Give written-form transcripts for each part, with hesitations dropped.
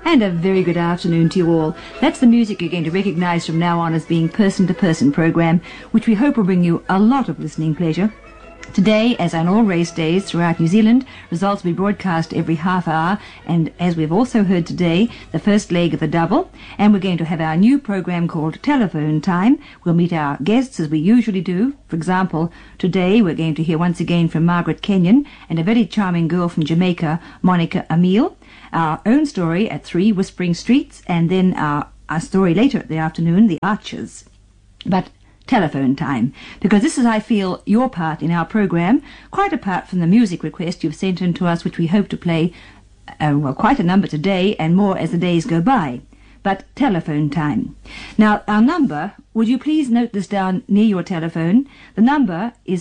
And a very good afternoon to you all. That's the music you're going to recognise from now on as being person-to-person program, which we hope will bring you a lot of listening pleasure. Today, as on all race days throughout New Zealand, results will be broadcast every half hour, and as we've also heard today, the first leg of the double, and we're going to have our new program called Telephone Time. We'll meet our guests as we usually do. For example, today we're going to hear once again from Margaret Kenyon and a very charming girl from Jamaica, Monica Emile. Our own story at 3, Whispering Streets, and then our story later at the afternoon, The Archers. But telephone time, because this is, I feel, your part in our program, quite apart from the music request you've sent in to us, which we hope to play, quite a number today and more as the days go by. But telephone time. Now, our number, would you please note this down near your telephone? The number is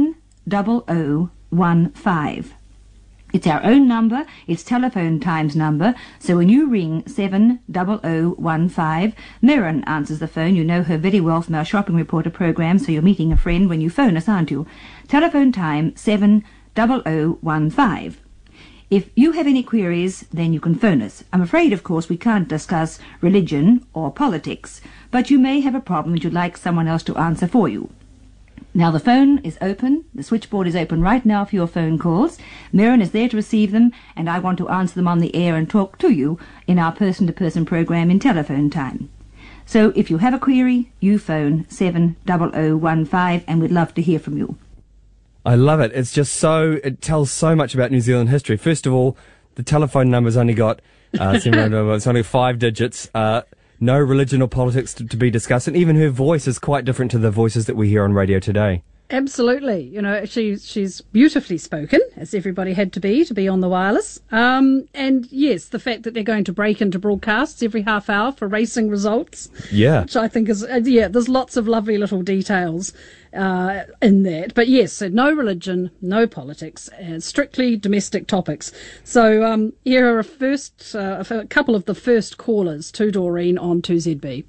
70015. It's our own number, it's Telephone Time's number, so when you ring 70015, Mirren answers the phone. You know her very well from our Shopping Reporter program, so you're meeting a friend when you phone us, aren't you? Telephone Time 70015. If you have any queries, then you can phone us. I'm afraid, of course, we can't discuss religion or politics, but you may have a problem that you'd like someone else to answer for you. Now the phone is open, the switchboard is open right now for your phone calls. Mirren is there to receive them, and I want to answer them on the air and talk to you in our person-to-person program in Telephone Time. So if you have a query, you phone 70015, and we'd love to hear from you. I love it. It tells so much about New Zealand history. First of all, the telephone number's only got, it's only 5 digits. No religion or politics to be discussed, and even her voice is quite different to the voices that we hear on radio today. Absolutely. You know, she's beautifully spoken, as everybody had to be on the wireless. And yes, the fact that they're going to break into broadcasts every half hour for racing results. Yeah. Which I think is, there's lots of lovely little details in that. But yes, so no religion, no politics, strictly domestic topics. So here are a couple of the first callers to Doreen on 2ZB.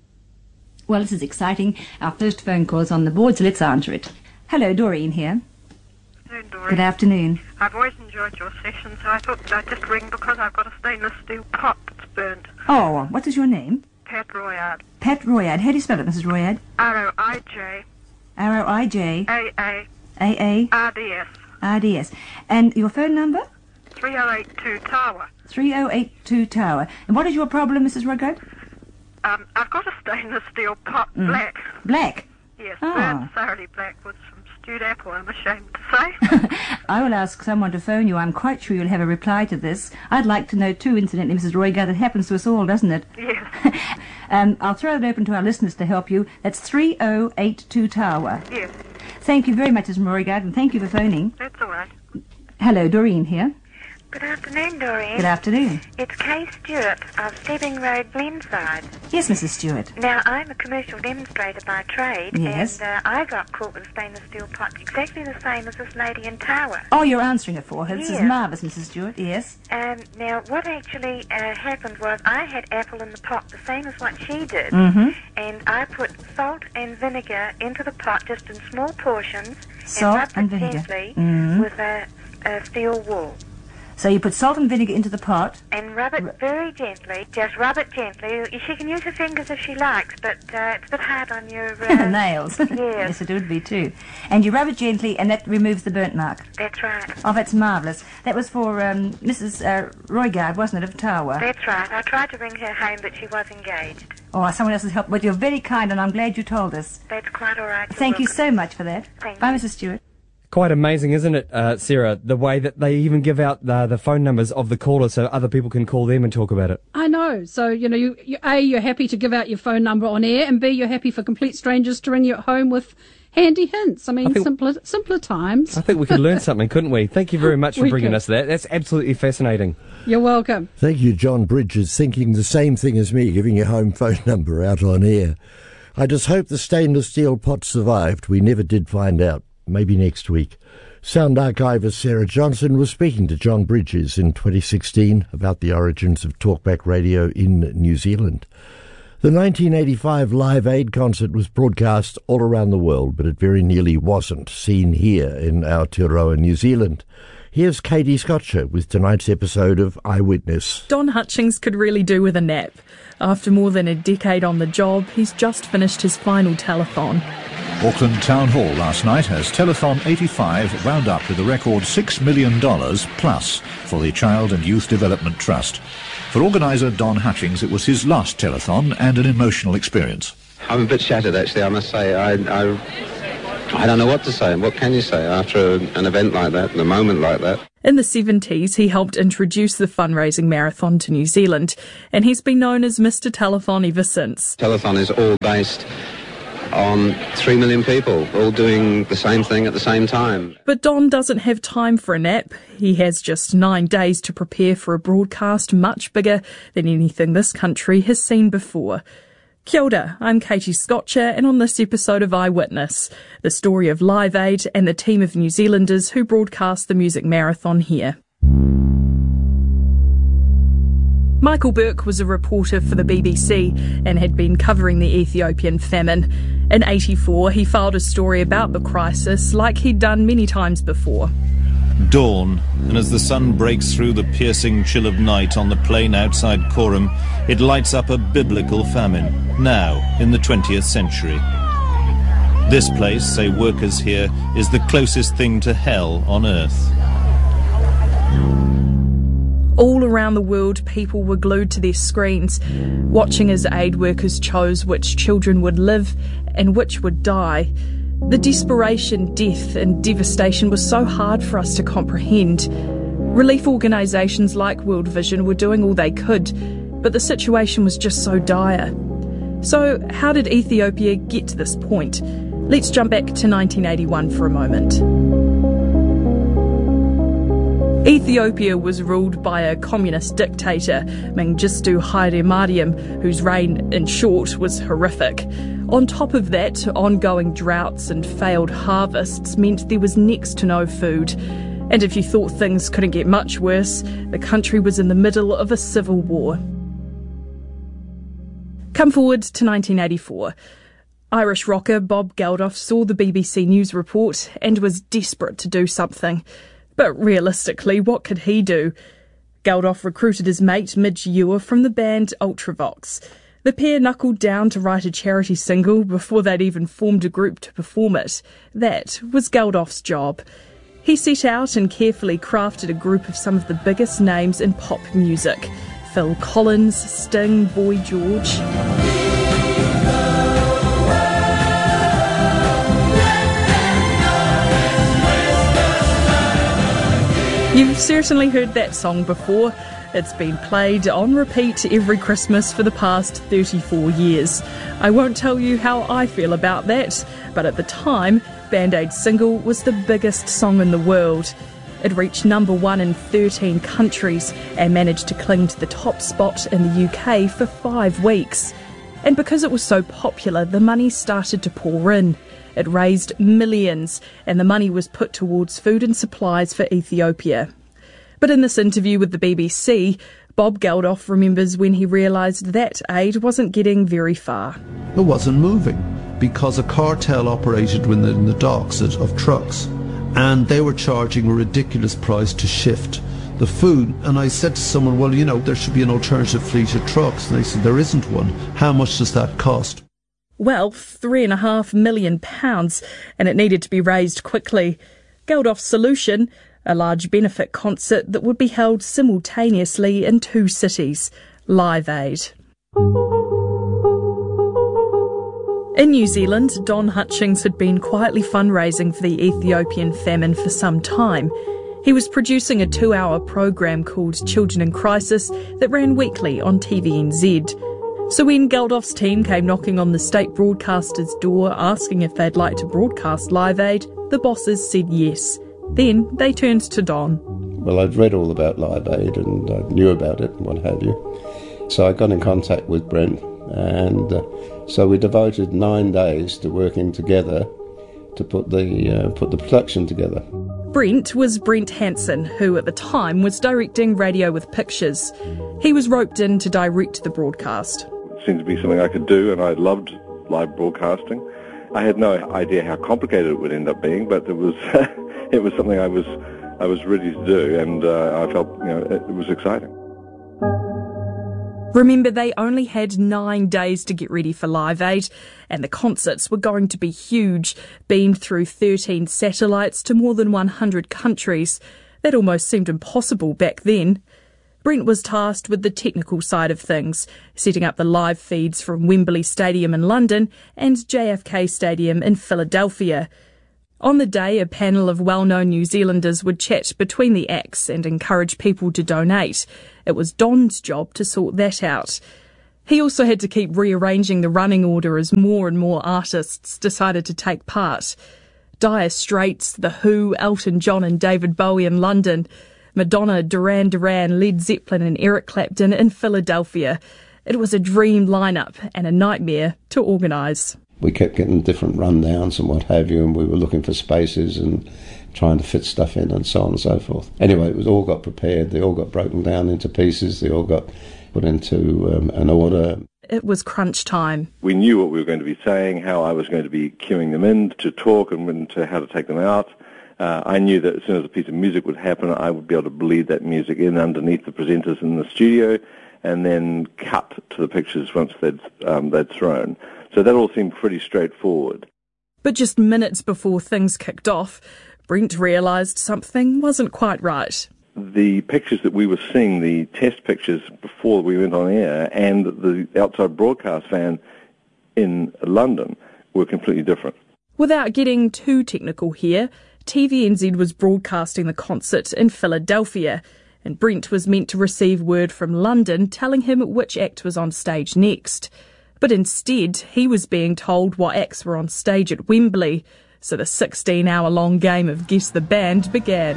Well, this is exciting. Our first phone call is on the board, so let's answer it. Hello, Doreen here. Hello, Doreen. Good afternoon. I've always enjoyed your session, so I thought I'd just ring because I've got a stainless steel pot that's burnt. Oh, what is your name? Pat Royard. Pat Royard. How do you spell it, Mrs. Royard? R-O-I-J. R-O-I-J. A-A. A-A. R-D-S. R-D-S. And your phone number? 3082 Tower. 3082 Tower. And what is your problem, Mrs. Royard? I've got a stainless steel pot, black. Black? Yes, Oh. burnt thoroughly black with some stewed apple, I'm ashamed to say. I will ask someone to phone you. I'm quite sure you'll have a reply to this. I'd like to know too, incidentally, Mrs. Royard, it happens to us all, doesn't it? Yes. I'll throw it open to our listeners to help you. That's 3082 Tower. Yes, Thank you very much, Mrs. Royard, and thank you for phoning. that's all right. Hello, Doreen here. Good afternoon, Doreen. Good afternoon. It's Kay Stewart of Stebbing Road, Glenside. Yes, Mrs. Stewart. Now, I'm a commercial demonstrator by trade, Yes. and I got caught with a stainless steel pot exactly the same as this lady in Tower. Oh, you're answering it for her. This is Yes. marvellous, Mrs. Stewart. Yes. Now, what actually happened was I had apple in the pot, the same as what she did, Mm-hmm. and I put salt and vinegar into the pot just in small portions Salt and rubbed and it vinegar. gently Mhm. with a steel wool. So you put salt and vinegar into the pot. And rub it very gently. Just rub it gently. She can use her fingers if she likes, but it's a bit hard on your Nails. Yes. Yes, it would be too. And you rub it gently, and that removes the burnt mark. That's right. Oh, that's marvellous. That was for Mrs. Royard, wasn't it, of Tower? That's right. I tried to ring her home, but she was engaged. Oh, someone else has helped. But you're very kind, and I'm glad you told us. That's quite all right. Thank you so much for that. Thank Bye, you. Mrs. Stewart. Quite amazing, isn't it, Sarah, the way that they even give out the phone numbers of the callers so other people can call them and talk about it. I know. So, you're happy to give out your phone number on air, and B, you're happy for complete strangers to ring you at home with handy hints. I mean, simpler times. I think we could learn something, couldn't we? Thank you very much for We bringing could. us that. That's absolutely fascinating. You're welcome. Thank you, John Bridges, thinking the same thing as me, giving your home phone number out on air. I just hope the stainless steel pot survived. We never did find out. Maybe next week. Sound archivist Sarah Johnson was speaking to John Bridges in 2016 about the origins of talkback radio in New Zealand. The 1985 Live Aid concert was broadcast all around the world, but it very nearly wasn't seen here in Aotearoa, New Zealand. Here's Katie Scotcher with tonight's episode of Eyewitness. Don Hutchings could really do with a nap. After more than a decade on the job, he's just finished his final telethon. Auckland Town Hall last night has Telethon 85 wound up with a record $6 million plus for the Child and Youth Development Trust. For organiser Don Hutchings, it was his last telethon and an emotional experience. I'm a bit shattered, actually, I must say. I don't know what to say. What can you say after an event like that, and a moment like that? In the 70s, he helped introduce the fundraising marathon to New Zealand, and he's been known as Mr. Telethon ever since. Telethon is all based on 3 million people, all doing the same thing at the same time. But Don doesn't have time for a nap. He has just 9 days to prepare for a broadcast much bigger than anything this country has seen before. Kia ora, I'm Katie Scotcher, and on this episode of Eyewitness, the story of Live Aid and the team of New Zealanders who broadcast the music marathon here. Michael Burke was a reporter for the BBC and had been covering the Ethiopian famine. In '84, he filed a story about the crisis like he'd done many times before. Dawn, and as the sun breaks through the piercing chill of night on the plain outside Coram, it lights up a biblical famine, now in the 20th century. This place, say workers here, is the closest thing to hell on earth. All around the world, people were glued to their screens, watching as aid workers chose which children would live and which would die. The desperation, death and devastation was so hard for us to comprehend. Relief organisations like World Vision were doing all they could, but the situation was just so dire. So how did Ethiopia get to this point? Let's jump back to 1981 for a moment. Ethiopia was ruled by a communist dictator, Mengistu Haile Mariam, whose reign, in short, was horrific. On top of that, ongoing droughts and failed harvests meant there was next to no food. And if you thought things couldn't get much worse, the country was in the middle of a civil war. Come forward to 1984. Irish rocker Bob Geldof saw the BBC News report and was desperate to do something. But realistically, what could he do? Geldof recruited his mate Midge Ewer from the band Ultravox. The pair knuckled down to write a charity single before they'd even formed a group to perform it. That was Geldof's job. He set out and carefully crafted a group of some of the biggest names in pop music. Phil Collins, Sting, Boy George. You've certainly heard that song before. It's been played on repeat every Christmas for the past 34 years. I won't tell you how I feel about that, but at the time, Band Aid's single was the biggest song in the world. It reached number 1 in 13 countries and managed to cling to the top spot in the UK for 5 weeks. And because it was so popular, the money started to pour in. It raised millions, and the money was put towards food and supplies for Ethiopia. But in this interview with the BBC, Bob Geldof remembers when he realised that aid wasn't getting very far. It wasn't moving because a cartel operated within the docks of trucks, and they were charging a ridiculous price to shift the food. And I said to someone, well, you know, there should be an alternative fleet of trucks. And they said, there isn't one. How much does that cost? Well, £3.5 million, and it needed to be raised quickly. Geldof's solution, a large benefit concert that would be held simultaneously in 2 cities, Live Aid. In New Zealand, Don Hutchings had been quietly fundraising for the Ethiopian famine for some time. He was producing a 2-hour program called Children in Crisis that ran weekly on TVNZ. So when Geldof's team came knocking on the state broadcaster's door asking if they'd like to broadcast Live Aid, the bosses said yes. Then they turned to Don. Well, I'd read all about Live Aid and I knew about it and what have you. So I got in contact with Brent, and so we devoted 9 days to working together to put the production together. Brent was Brent Hanson, who at the time was directing Radio with Pictures. He was roped in to direct the broadcast. It seemed to be something I could do, and I loved live broadcasting. I had no idea how complicated it would end up being, but it was it was something I was I was ready to do, and I felt, it was exciting. Remember, they only had 9 days to get ready for Live Aid, and the concerts were going to be huge, beamed through 13 satellites to more than 100 countries. That almost seemed impossible back then. Brent was tasked with the technical side of things, setting up the live feeds from Wembley Stadium in London and JFK Stadium in Philadelphia. On the day, a panel of well-known New Zealanders would chat between the acts and encourage people to donate. It was Don's job to sort that out. He also had to keep rearranging the running order as more and more artists decided to take part. Dire Straits, The Who, Elton John and David Bowie in London, Madonna, Duran Duran, Led Zeppelin and Eric Clapton in Philadelphia. It was a dream lineup and a nightmare to organise. We kept getting different rundowns and what have you, and we were looking for spaces and trying to fit stuff in and so on and so forth. Anyway, it was all got prepared. They all got broken down into pieces. They all got put into an order. It was crunch time. We knew what we were going to be saying, how I was going to be cueing them in to talk and to how to take them out. I knew that as soon as a piece of music would happen, I would be able to bleed that music in underneath the presenters in the studio and then cut to the pictures once they'd thrown. So that all seemed pretty straightforward. But just minutes before things kicked off, Brent realised something wasn't quite right. The pictures that we were seeing, the test pictures before we went on air, and the outside broadcast van in London were completely different. Without getting too technical here, TVNZ was broadcasting the concert in Philadelphia, and Brent was meant to receive word from London telling him which act was on stage next. But instead, he was being told what acts were on stage at Wembley, so the 16-hour-long game of Guess the Band began.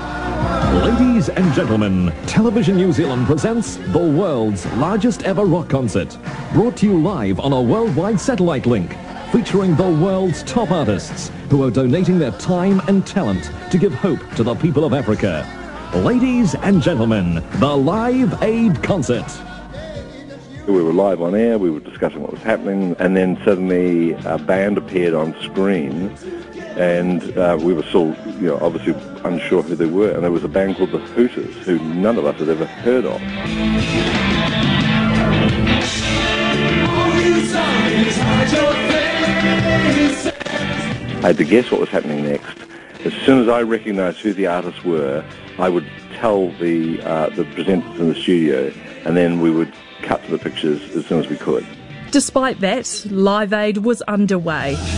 Ladies and gentlemen, Television New Zealand presents the world's largest ever rock concert, brought to you live on a worldwide satellite link, featuring the world's top artists who are donating their time and talent to give hope to the people of Africa. Ladies and gentlemen, the Live Aid Concert. We were live on air, we were discussing what was happening, and then suddenly a band appeared on screen, and we were still, obviously unsure who they were, and there was a band called the Hooters, who none of us had ever heard of. I had to guess what was happening next. As soon as I recognised who the artists were, I would tell the presenters in the studio, and then we would cut to the pictures as soon as we could. Despite that, Live Aid was underway.